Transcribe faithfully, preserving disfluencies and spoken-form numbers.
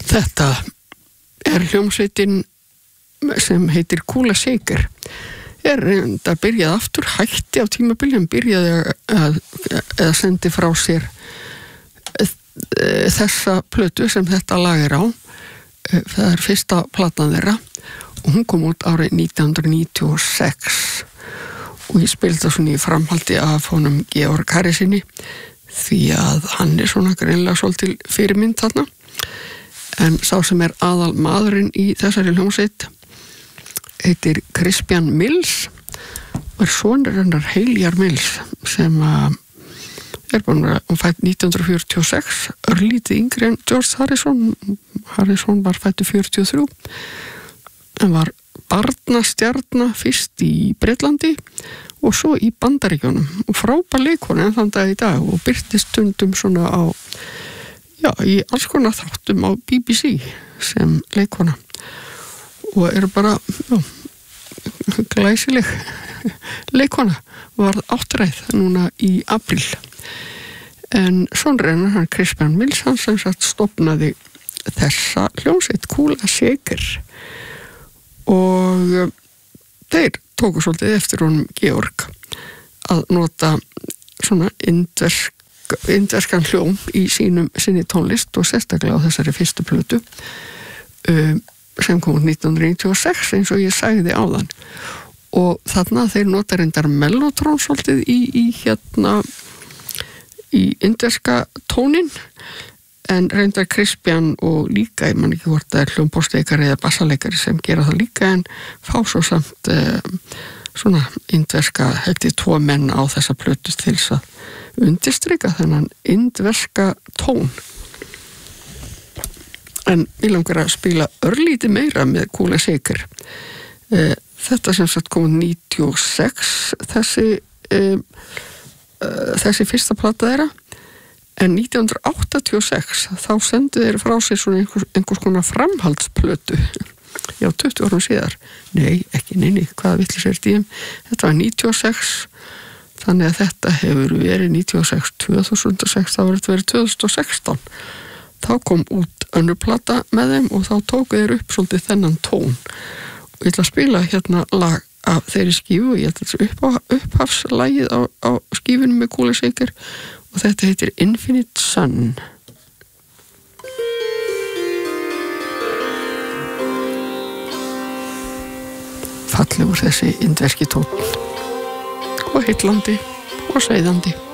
Þetta er hljómsveitin sem heitir Kula Shaker. Er reynda byrjað aftur, hætti á tímabiljum, byrjaði að, að sendi frá sér þessa plötu sem þetta lag er á. Það er fyrsta platan þeirra og hún kom út árið nítján hundruð níutíu og sex og ég spildi það svona í framhaldi af honum Georg Harrisinni því að hann er svona greinlega svolítil fyrirmynd þarna. En sá sem er aðal maðurinn í þessari hljómsveit heitir Crispian Mills og er sonur hennar Heljar Mills sem er búin að fætt nítján hundruð fjörutíu og sex, örlítið yngri en George Harrison. Harrison var fættur fjörutíu og þrjú en var barnastjarna fyrst í Bretlandi og svo í Bandaríkjunum og frábær leikkona enn þann dag í dag og birtist stundum svona á já, í alls konar þáttum á B B C sem leikkona og eru bara já, glæsileg leikkona var áttræð núna í apríl en sonrennar hann Crispian Mills hann sem sagt stofnaði þessa hljómsveit Kula Shaker og þeir tóku svolítið eftir honum Georg að nota svona indversk indverskan hljóm í sínum sinni tónlist og sérstaklega á þessari fyrstu plötu um, sem kom út nítján hundruð níutíu og sex eins og ég sagði áðan og þarna þeir nota reyndar mellotrón svolítið í, í hérna í indverska tónin en reyndar Crispian og líka, ég man ekki hvort það er hljómpósteikari eða bassaleikari sem gera það líka en fá svo samt um, svona indverska heldur tvo menn á þessa plötu til þess að undirstrika þennan indverska tón en ég langar að spila örlítið meira með Kula Shaker þetta sem sagt kom níutíu og sex þessi um, uh, þessi fyrsta plata þeirra en nítján hundruð áttatíu og sex þá sendu þeir frá sér svona einhvers, einhvers konar framhaldsplötu já, tuttugu árum síðar nei, ekki, neini, hvaða vitlis er díum þetta var níutíu og sex þannig að þetta hefur verið níutíu og sex, tvö þúsund og sex þá var þetta verið tvö þúsund og sextán þá kom út önnur plata með þeim og þá tóku þeir upp svolítið þennan tón og ég ætla að spila hérna lag af þeirri skífu ég ætla að upp á upphafslagið á, á skífunum með Kula Shaker og þetta heitir Infinite Sun fallegur þessi indverski tónn og heillandi og seiðandi